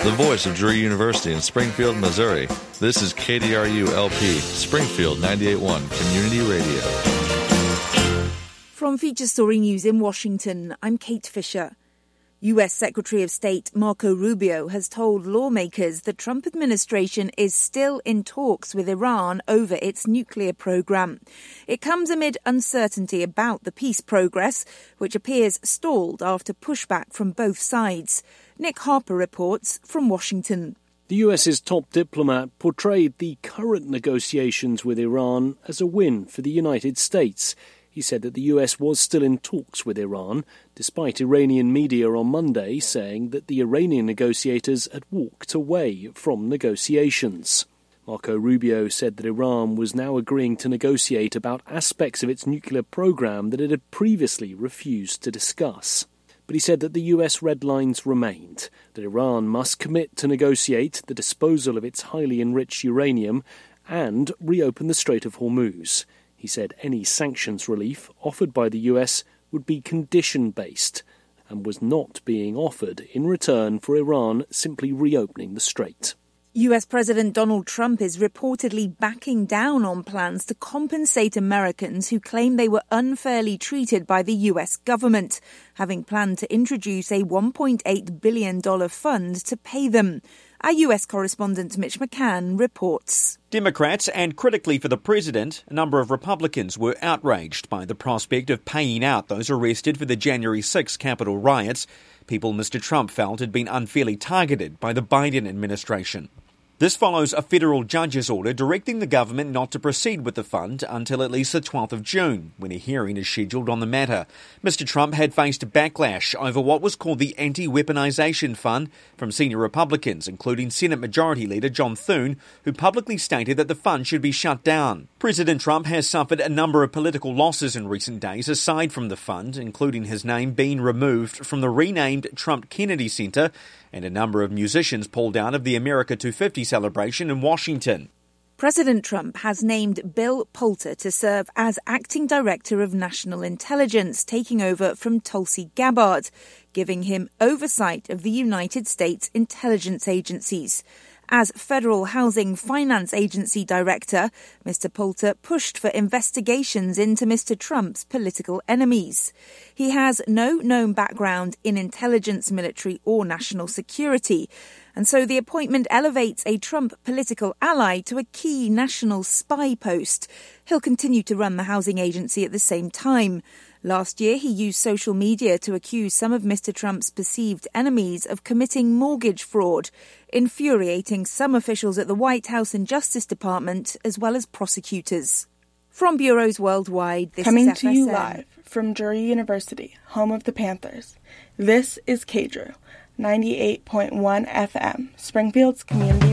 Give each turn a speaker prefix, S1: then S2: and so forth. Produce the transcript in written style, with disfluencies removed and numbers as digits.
S1: the voice of Drury University in Springfield, Missouri. This is KDRU-LP, Springfield 98.1 Community Radio.
S2: From Feature Story News in Washington, I'm Kate Fisher. U.S. Secretary of State Marco Rubio has told lawmakers the Trump administration is still in talks with Iran over its nuclear program. It comes amid uncertainty about the peace progress, which appears stalled after pushback from both sides. Nick Harper reports from Washington.
S3: The US's top diplomat portrayed the current negotiations with Iran as a win for the United States. He said that the US was still in talks with Iran, despite Iranian media on Monday saying that the Iranian negotiators had walked away from negotiations. Marco Rubio said that Iran was now agreeing to negotiate about aspects of its nuclear program that it had previously refused to discuss. But he said that the US red lines remained, that Iran must commit to negotiate the disposal of its highly enriched uranium and reopen the Strait of Hormuz. He said any sanctions relief offered by the US would be condition-based and was not being offered in return for Iran simply reopening the strait.
S2: US President Donald Trump is reportedly backing down on plans to compensate Americans who claim they were unfairly treated by the US government, having planned to introduce a $1.8 billion fund to pay them. Our US correspondent Mitch McCann reports.
S4: Democrats and critically for the president, a number of Republicans were outraged by the prospect of paying out those arrested for the January 6 Capitol riots, people Mr. Trump felt had been unfairly targeted by the Biden administration. This follows a federal judge's order directing the government not to proceed with the fund until at least the 12th of June, when a hearing is scheduled on the matter. Mr. Trump had faced backlash over what was called the Anti-Weaponization Fund from senior Republicans, including Senate Majority Leader John Thune, who publicly stated that the fund should be shut down. President Trump has suffered a number of political losses in recent days aside from the fund, including his name being removed from the renamed Trump Kennedy Center, and a number of musicians pulled out of the America 250 celebration in Washington.
S2: President Trump has named Bill Poulter to serve as acting director of national intelligence, taking over from Tulsi Gabbard, giving him oversight of the United States intelligence agencies. As Federal Housing Finance Agency Director, Mr. Poulter pushed for investigations into Mr. Trump's political enemies. He has no known background in intelligence, military or national security, and so the appointment elevates a Trump political ally to a key national spy post. He'll continue to run the housing agency at the same time. Last year, he used social media to accuse some of Mr. Trump's perceived enemies of committing mortgage fraud, infuriating some officials at the White House and Justice Department, as well as prosecutors. From bureaus worldwide, this
S5: Coming
S2: is FSN.
S5: to you live from Drury University, home of the Panthers. This is KDRU, 98.1 FM, Springfield's community